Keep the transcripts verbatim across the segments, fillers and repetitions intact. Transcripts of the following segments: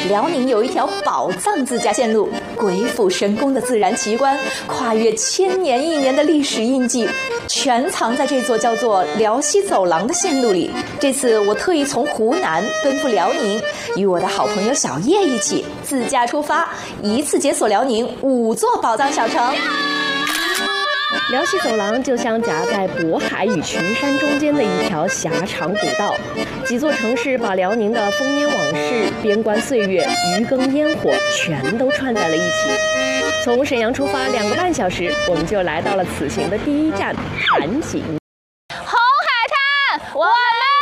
辽宁有一条宝藏自驾线路，鬼斧神工的自然奇观，跨越千年一年的历史印记，全藏在这座叫做辽西走廊的线路里。这次我特意从湖南奔赴辽宁，与我的好朋友小叶一起自驾出发，一次解锁辽宁五座宝藏小城。 辽西走廊就像夹在渤海与群山中间的一条狭长古道，几座城市把辽宁的丰年往事、边关岁月、渔耕烟火全都串在了一起。从沈阳出发两个半小时，我们就来到了此行的第一站盘锦。 红海滩，我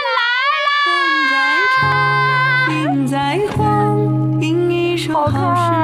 们来啦！好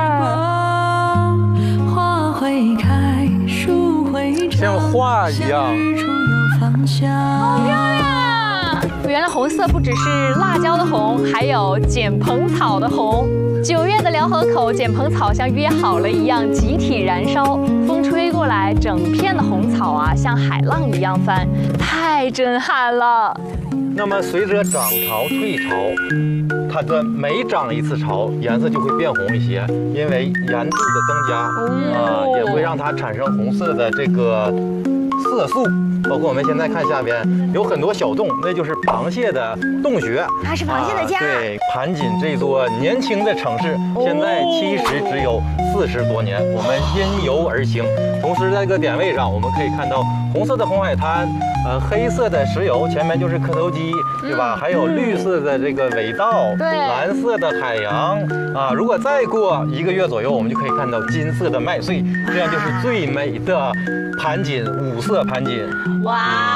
看， 像画一样。 好漂亮！原来红色不只是辣椒的红，还有剪蓬草的红。九月的辽河口，剪蓬草像约好了一样集体燃烧，风吹过来，整片的红草啊像海浪一样翻，太震撼了。 那么随着涨潮退潮，它的每涨一次潮，颜色就会变红一些，因为盐度的增加，啊、呃，也会让它产生红色的这个色素。包括我们现在看下边有很多小洞，那就是螃蟹的洞穴。 它是螃蟹的家。 啊、对，盘锦这座年轻的城市，现在其实只有四十多年。我们因游而行，同时在这个点位上，我们可以看到红色的红海滩，呃，黑色的石油，前面就是磕头机，对吧？嗯、还有绿色的这个尾道， 对， 蓝色的海洋啊。如果再过一个月左右，我们就可以看到金色的麦穗，这样就是最美的盘锦，五色盘锦。 哇、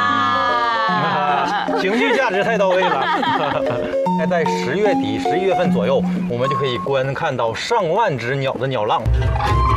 啊，情绪价值太到位了。在十月底、十一月份左右，我们就可以观看到上万只鸟的鸟浪。